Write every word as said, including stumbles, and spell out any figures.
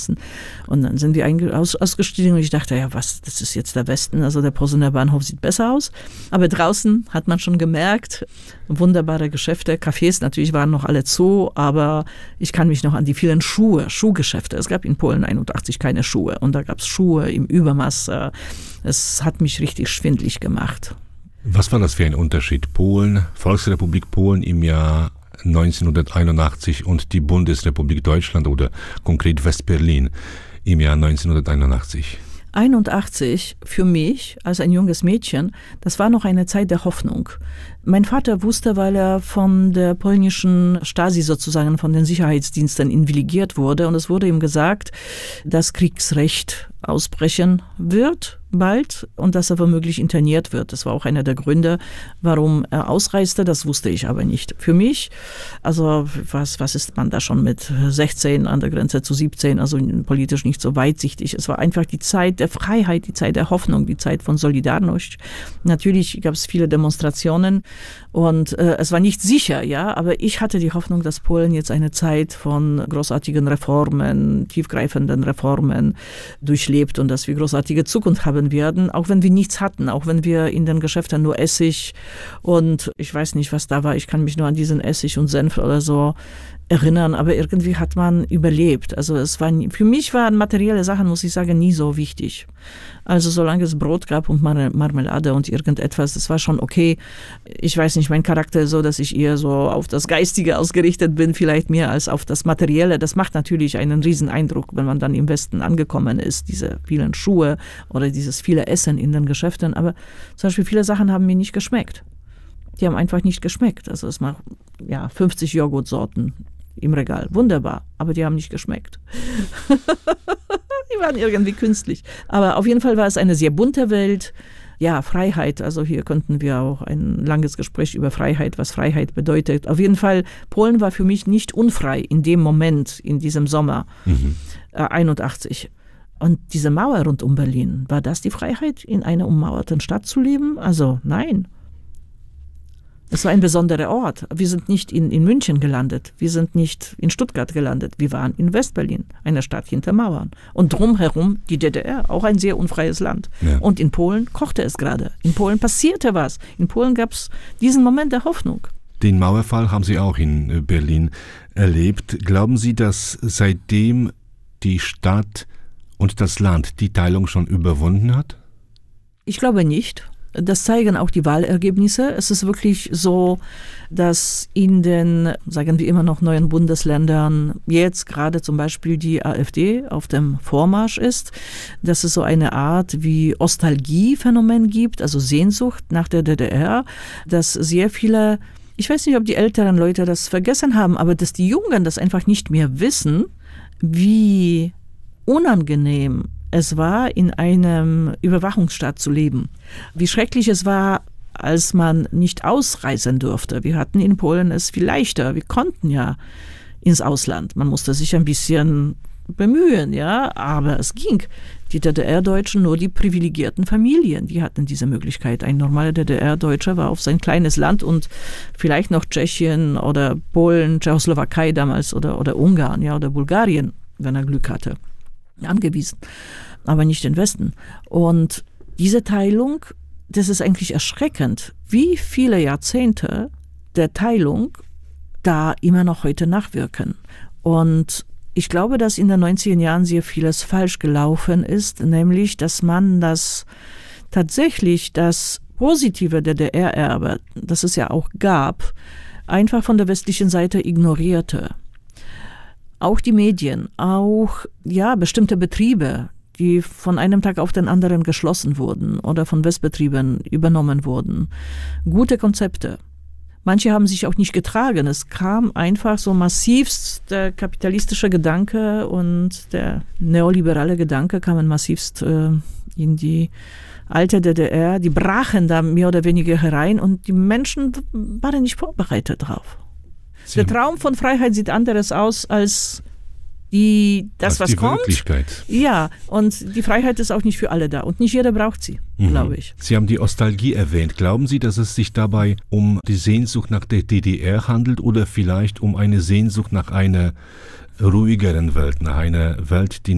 lassen. Und dann sind wir einge- aus, ausgestiegen und ich dachte, ja was, das ist jetzt der Westen, also der Posener Bahnhof sieht besser aus. Aber draußen hat man schon gemerkt, wunderbare Geschäfte, Cafés natürlich waren noch alle zu, aber ich kann mich noch an die vielen Schuhe, Schuhgeschäfte. Es gab in Polen einundachtzig keine Schuhe und da gab es Schuhe im Übermaß. Es hat mich richtig schwindelig gemacht. Was war das für ein Unterschied? Polen, Volksrepublik Polen im Jahr neunzehnhunderteinundachtzig und die Bundesrepublik Deutschland oder konkret Westberlin im Jahr neunzehnhunderteinundachtzig? einundachtzig für mich als ein junges Mädchen, das war noch eine Zeit der Hoffnung. Mein Vater wusste, weil er von der polnischen Stasi sozusagen, von den Sicherheitsdiensten invilligiert wurde und es wurde ihm gesagt, dass Kriegsrecht ausbrechen wird bald und dass er womöglich interniert wird. Das war auch einer der Gründe, warum er ausreiste, das wusste ich aber nicht. Für mich, also was, was ist man da schon mit sechzehn an der Grenze zu siebzehn, also politisch nicht so weitsichtig. Es war einfach die Zeit der Freiheit, die Zeit der Hoffnung, die Zeit von Solidarność. Natürlich gab es viele Demonstrationen und äh, es war nicht sicher, ja, aber ich hatte die Hoffnung, dass Polen jetzt eine Zeit von großartigen Reformen, tiefgreifenden Reformen durchlebt und dass wir großartige Zukunft haben werden, auch wenn wir nichts hatten, auch wenn wir in den Geschäften nur Essig und ich weiß nicht, was da war, ich kann mich nur an diesen Essig und Senf oder so erinnern, aber irgendwie hat man überlebt. Also es war, für mich waren materielle Sachen, muss ich sagen, nie so wichtig. Also solange es Brot gab und Marmelade und irgendetwas, das war schon okay. Ich weiß nicht, mein Charakter ist so, dass ich eher so auf das Geistige ausgerichtet bin, vielleicht mehr als auf das Materielle. Das macht natürlich einen riesen Eindruck, wenn man dann im Westen angekommen ist, diese vielen Schuhe oder dieses viele Essen in den Geschäften. Aber zum Beispiel viele Sachen haben mir nicht geschmeckt. Die haben einfach nicht geschmeckt. Also es macht ja fünfzig Joghurtsorten im Regal. Wunderbar, aber die haben nicht geschmeckt. Die waren irgendwie künstlich. Aber auf jeden Fall war es eine sehr bunte Welt. Ja, Freiheit, also hier könnten wir auch ein langes Gespräch über Freiheit, was Freiheit bedeutet. Auf jeden Fall, Polen war für mich nicht unfrei in dem Moment, in diesem Sommer mhm. äh, einundachtzig. Und diese Mauer rund um Berlin, war das die Freiheit, in einer ummauerten Stadt zu leben? Also nein. Es war ein besonderer Ort. Wir sind nicht in, in München gelandet. Wir sind nicht in Stuttgart gelandet. Wir waren in Westberlin, einer Stadt hinter Mauern. Und drumherum die D D R, auch ein sehr unfreies Land. Ja. Und in Polen kochte es gerade. In Polen passierte was. In Polen gab es diesen Moment der Hoffnung. Den Mauerfall haben Sie auch in Berlin erlebt. Glauben Sie, dass seitdem die Stadt und das Land die Teilung schon überwunden hat? Ich glaube nicht. Das zeigen auch die Wahlergebnisse. Es ist wirklich so, dass in den, sagen wir immer noch, neuen Bundesländern jetzt gerade zum Beispiel die AfD auf dem Vormarsch ist, dass es so eine Art wie Nostalgie-Phänomen gibt, also Sehnsucht nach der D D R, dass sehr viele, ich weiß nicht, ob die älteren Leute das vergessen haben, aber dass die Jungen das einfach nicht mehr wissen, wie unangenehm es war, in einem Überwachungsstaat zu leben. Wie schrecklich es war, als man nicht ausreisen durfte. Wir hatten in Polen es viel leichter. Wir konnten ja ins Ausland. Man musste sich ein bisschen bemühen, ja, aber es ging. Die D D R-Deutschen, nur die privilegierten Familien, die hatten diese Möglichkeit. Ein normaler D D R-Deutscher war auf sein kleines Land und vielleicht noch Tschechien oder Polen, Tschechoslowakei damals oder, oder Ungarn, ja, oder Bulgarien, wenn er Glück hatte, angewiesen, aber nicht den Westen. Und diese Teilung, das ist eigentlich erschreckend, wie viele Jahrzehnte der Teilung da immer noch heute nachwirken. Und ich glaube, dass in den neunziger Jahren sehr vieles falsch gelaufen ist, nämlich, dass man das tatsächlich das Positive der D D R-Erbe, das es ja auch gab, einfach von der westlichen Seite ignorierte. Auch die Medien, auch ja, bestimmte Betriebe, die von einem Tag auf den anderen geschlossen wurden oder von Westbetrieben übernommen wurden. Gute Konzepte. Manche haben sich auch nicht getragen. Es kam einfach so massivst der kapitalistische Gedanke und der neoliberale Gedanke kamen massivst äh, in die alte D D R. Die brachen da mehr oder weniger herein und die Menschen waren nicht vorbereitet drauf. Der Traum von Freiheit sieht anderes aus als die, das, was die kommt. Wirklichkeit. Ja, und die Freiheit ist auch nicht für alle da. Und nicht jeder braucht sie, mhm. glaube ich. Sie haben die Nostalgie erwähnt. Glauben Sie, dass es sich dabei um die Sehnsucht nach der D D R handelt oder vielleicht um eine Sehnsucht nach einer ruhigeren Welt, nach einer Welt, die